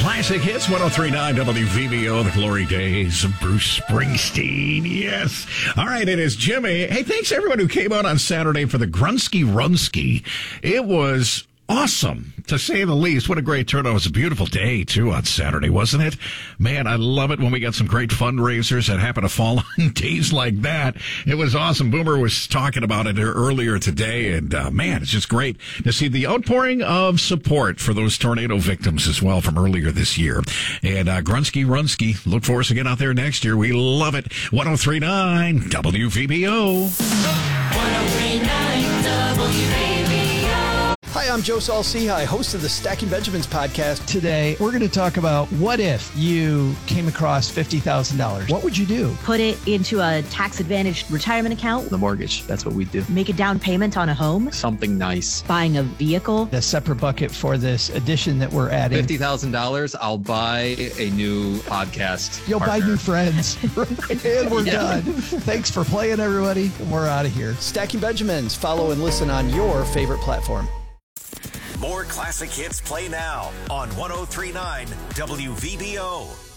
Classic Hits, 103.9 WVBO, the glory days of Bruce Springsteen. Yes. All right, it is Jimmy. Hey, thanks to everyone who came out on Saturday for the Grunsky Runsky. It was awesome, to say the least. What a great turnout. It was a beautiful day, too, on Saturday, wasn't it? Man, I love it when we get some great fundraisers that happen to fall on days like that. It was awesome. Boomer was talking about it earlier today, and man, it's just great to see the outpouring of support for those tornado victims as well from earlier this year. And Grunsky Runsky, look for us again out there next year. We love it. 103.9 WVBO. 103.9 WVBO. Hi, I'm Joe Saul-Sehy, host of the Stacking Benjamins podcast. Today, we're going to talk about what if you came across $50,000? What would you do? Put it into a tax-advantaged retirement account. The mortgage, that's what we do. Make a down payment on a home. Something nice. Buying a vehicle. A separate bucket for this addition that we're adding. $50,000, I'll buy a new podcast You'll partner. buy new friends. And we're done. Thanks for playing, everybody. We're out of here. Stacking Benjamins. Follow and listen on your favorite platform. More classic hits play now on 103.9 WVBO.